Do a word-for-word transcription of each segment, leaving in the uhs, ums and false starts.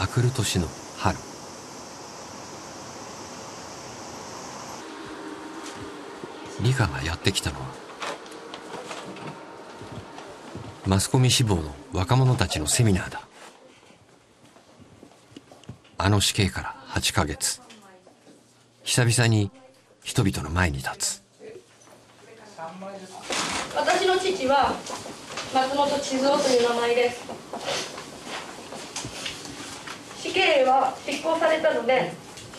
あくる年の春、理香がやってきたのはマスコミ志望の若者たちのセミナーだ。あの死刑からはちかげつ、久々に人々の前に立つ。 私の父は松本千蔵という名前です。死刑は執行されたので、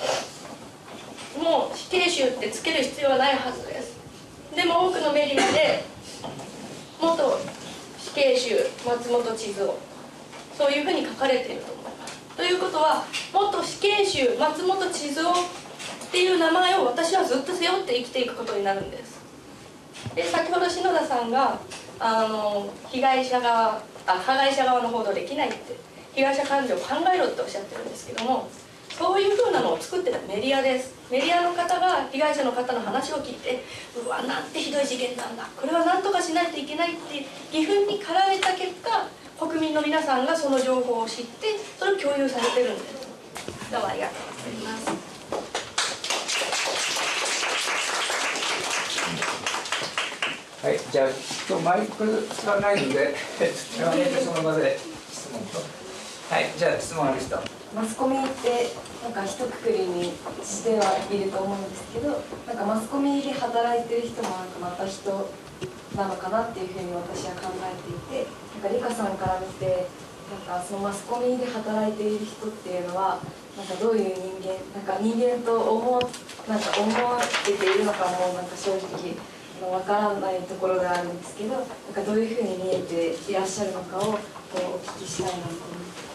もう死刑囚ってつける必要はないはずです。でも多くのメディアで元死刑囚松本千蔵、そういうふうに書かれていると思います。ということは、元死刑囚松本千蔵っていう名前を私はずっと背負って生きていくことになるんです。で、先ほど篠田さんがあの被害者側あ加害者側の報道できないって、被害者感情を考えろっておっしゃってるんですけども、そういうふうなのを作ってたメディアです。メディアの方が被害者の方の話を聞いて、うわ、なんてひどい事件なんだ、これは何とかしないといけないって義憤に駆られた結果、国民の皆さんがその情報を知ってそれを共有されてるんです。どうもありがとうございます。 はい、じゃあ今日マイク使わないのでその場で質問と。はい、じゃあ質問ある人。 マスコミってなんか一括りにしてはいると思うんですけど、なんかマスコミで働いてる人もなんかまた人なのかなっていうふうに私は考えていて、なんか理香さんから見て、なんかそのマスコミで働いている人っていうのはなんかどういう人間、なんか人間と思うなんか思われているのかもなんか正直わからないところであるんですけど、なんかどういうふうに見えていらっしゃるのかをお聞きしたいなと思います。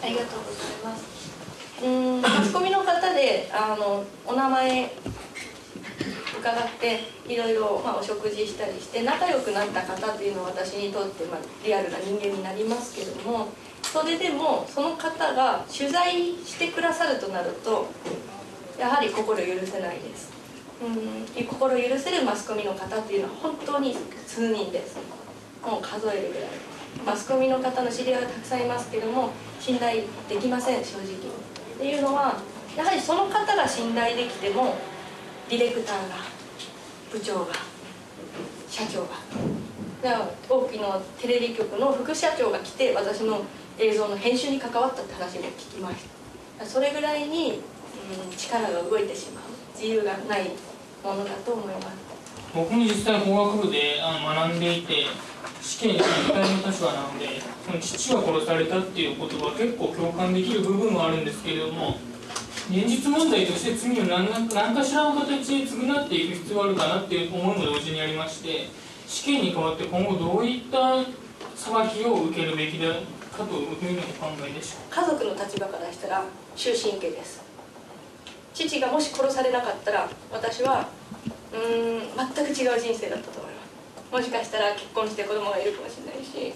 ありがとうございます。うーんマスコミの方であのお名前伺っていろいろ、まあ、お食事したりして仲良くなった方っていうのは私にとって、まあ、リアルな人間になりますけれども、それでもその方が取材してくださるとなるとやはり心許せないです。うん心許せるマスコミの方っていうのは本当に数人です。もう数えるぐらいマスコミの方の知り合いはたくさんいますけども、信頼できません、正直。っていうのはやはりその方が信頼できてもディレクターが部長が社長がじゃあ多くのテレビ局の副社長が来て私の映像の編集に関わったって話も聞きました。それぐらいに、うん、力が動いてしまう、自由がないものだと思います。 僕も実際法学部であの学んでいて、死刑に反対の立場なので、その父が殺されたっていうことは結構共感できる部分はあるんですけれども、現実問題として罪を何何かしらの形で償っていく必要があるかなっていう思いも同時にありまして、死刑に代わって今後どういった裁きを受けるべきだかというふうにお考えでしょうか。 家族の立場からしたら終身刑です。父がもし殺されなかったら私はうーん全く違う人生だったと思います。もしかしたら結婚して子供がいるかもしれないし、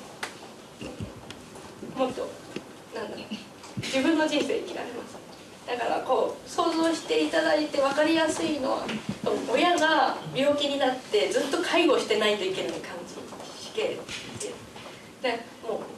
もっとなんだろう自分の人生生きられます。だからこう想像していただいて分かりやすいのは、親が病気になってずっと介護してないといけない感じ、死刑で、でもう